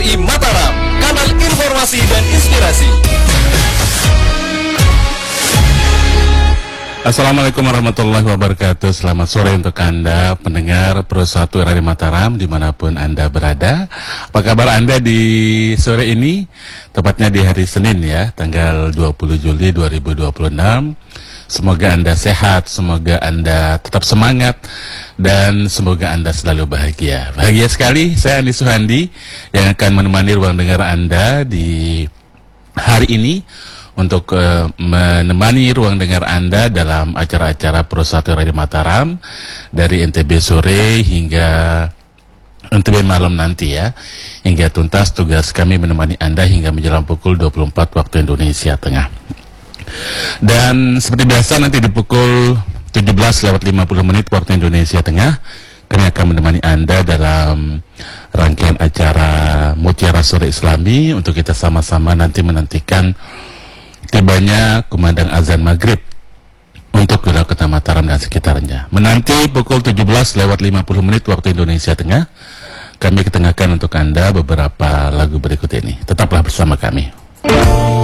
RRI Mataram, kanal informasi dan inspirasi. Assalamualaikum warahmatullahi wabarakatuh. Selamat sore untuk Anda pendengar Pro 1 RRI Mataram dimanapun Anda berada. Apa kabar Anda di sore ini? Tepatnya di hari Senin ya, tanggal 20 Juli 2026. Semoga Anda sehat, semoga Anda tetap semangat, dan semoga Anda selalu bahagia. Bahagia sekali, saya Andi Suhandi yang akan menemani ruang dengar Anda di hari ini untuk menemani ruang dengar Anda dalam acara-acara Pro 1 RRI Mataram dari NTB sore hingga NTB malam nanti ya, hingga tuntas tugas kami menemani Anda hingga menjelang pukul 24 waktu Indonesia Tengah. Dan seperti biasa nanti di pukul 17:50 waktu Indonesia Tengah kami akan menemani Anda dalam rangkaian acara Mutiara Sore Islami untuk kita sama-sama nanti menantikan tibanya kumandang azan maghrib untuk wilayah Kota Mataram dan sekitarnya. Menanti pukul 17:50 waktu Indonesia Tengah kami ketengahkan untuk Anda beberapa lagu berikut ini. Tetaplah bersama kami.